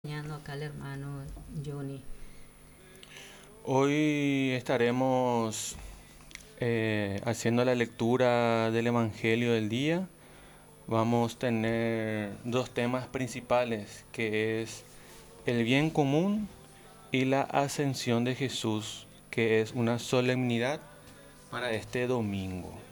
Acompañando acá al hermano Johnny. Hoy estaremos haciendo la lectura del Evangelio del día. Vamos a tener dos temas principales, que es el bien común y la ascensión de Jesús, que es una solemnidad para este domingo.